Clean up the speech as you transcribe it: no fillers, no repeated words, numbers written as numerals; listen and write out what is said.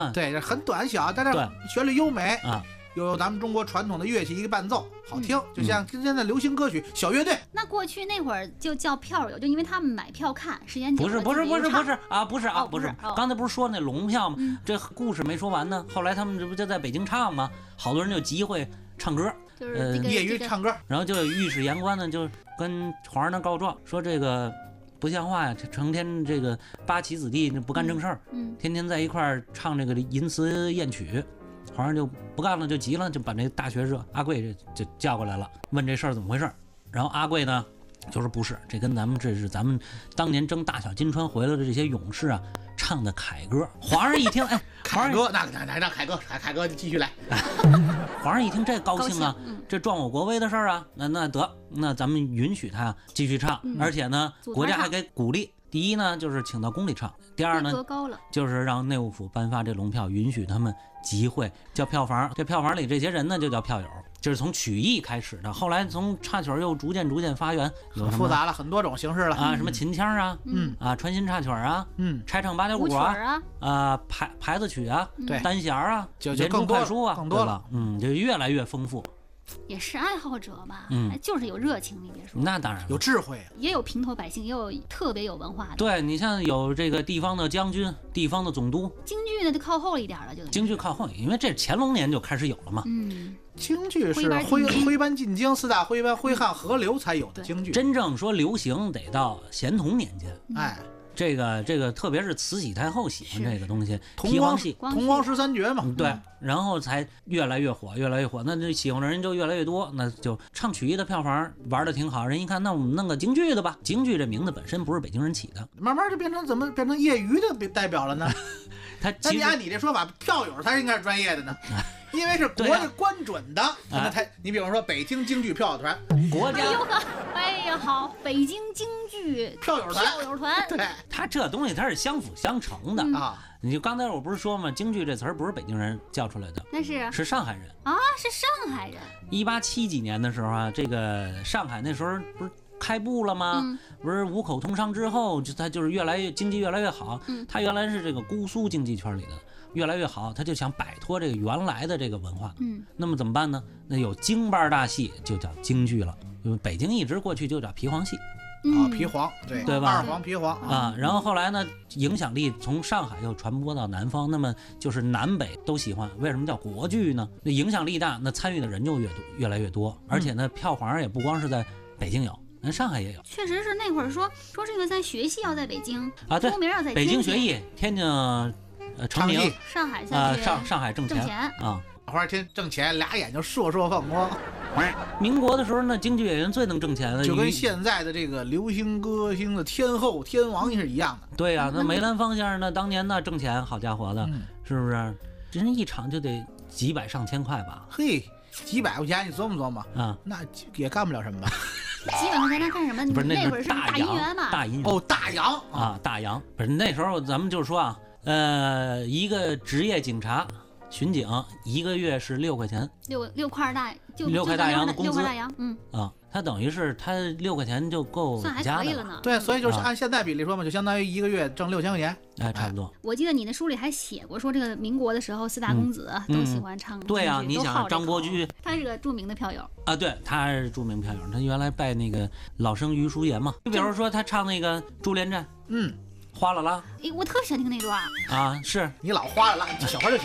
对，很短小，但是旋律优美啊。 有咱们中国传统的乐器一个伴奏，好听，就像现在流行歌曲小乐队。 那过去那会儿就叫票友，就因为他们买票看，时间久了不是啊，不是， 哦、 刚才不是说那龙票吗？这故事没说完呢。后来他们这不就在北京唱吗？好多人就集会唱歌， 就是业余唱歌， 然后就有御史言官呢，就跟皇上那告状，说这个不像话呀，成天这个八旗子弟不干正事儿，天天在一块儿唱这个淫词艳曲。皇上就不干了，就急了，就把这大学士阿贵就叫过来了，问这事儿怎么回事。然后阿贵呢就说不是，这跟这是咱们当年征大小金川回来的这些勇士啊唱的凯歌。皇上一听，哎， 凯歌，那让凯歌继续来。 皇上一听这高兴啊，这壮我国威的事儿啊，那咱们允许他继续唱，而且呢，国家还给鼓励。第一呢，就是请到宫里唱；第二呢，就是让内务府颁发这龙票，允许他们集会，叫票房。这票房里这些人呢，就叫票友。这是从曲艺开始的，后来从插曲又逐渐发源，有什么复杂了很多种形式了啊，什么秦腔啊，传心插曲啊，拆唱八角鼓啊，牌子曲啊， 对， 单弦啊， 就更快书啊， 更多了， 就越来越丰富。 也是爱好者吧，就是有热情，你别说， 那当然有智慧， 也有平头百姓，也有特别有文化的。 对，你像有这个地方的将军、地方的总督， 京剧呢就靠后一点了，就京剧靠后，因为这乾隆年就开始有了嘛。 京剧是徽班进京，四大徽班徽汉合流才有的京剧。 真正说流行得到咸同年间， 哎。 这个，特别是慈禧太后喜欢这个东西， 皮黄戏、同光十三绝嘛， 对，然后才越来越火，那这喜欢的人就越来越多，那就唱曲艺的票房玩的挺好，人一看，那我们弄个京剧的吧。京剧这名字本身不是北京人起的， 慢慢就怎么变成业余的代表了呢？ 他那你按你这说法，票友他应该是专业的呢。因为是国家关准的，你比方说北京京剧票友团， 国家， 哎呀好，北京京剧票友团，对， 它这东西它是相辅相成的啊。你就刚才我不是说嘛，京剧这词儿不是北京人叫出来的， 那是上海人啊，是上海人。 1870几年的时候啊，这个上海那时候不是开埠了吗？不是五口通商之后，它就是经济越来越好。它原来是这个姑苏经济圈里的。越来越好，他就想摆脱这个原来的这个文化。那么怎么办呢？那有京班大戏就叫京剧了。因为北京一直过去就叫皮黄戏。 皮黄，对吧？ 二黄皮黄啊。然后后来呢，影响力从上海又传播到南方，那么就是南北都喜欢。为什么叫国剧呢？那影响力大，那参与的人就越来越多，而且呢，票房也不光是在北京有。那上海也有， 确实是那会儿说这个在学戏要在北京啊，对， 出名要在北京学艺，天津成名， 上海上海挣钱啊， 花天挣钱，俩眼睛烁烁放光。 民国的时候呢，京剧演员最能挣钱的， 就跟现在的这个流行歌星的天后天王是一样的。 对呀，那梅兰芳先生呢，当年呢挣钱，好家伙的，是不是？人一场就得几百上千块吧？ 嘿，几百块钱你琢磨琢磨啊，那也干不了什么吧？ 几百块钱能干什么？ 不是那会儿是大银元嘛？ 大银元哦，大洋啊，大洋不是那时候咱们就说啊，一个职业警察巡警1个月是6块钱 ，6块大就 6块大洋的工资，他等于是他6块钱就够家的了呢。 对，所以就是按现在比例说嘛，就相当于1个月挣6000块钱， 哎，差不多。 我记得你的书里还写过，说这个民国的时候4大公子都喜欢唱。 对啊，你想张伯驹， 他是个著名的票友啊，对，他是著名票友，他原来拜那个老生余叔岩嘛。你比如说他唱那个《珠帘阵》，哗啦啦， 我特喜欢听那段啊，是你老哗啦啦，小孩就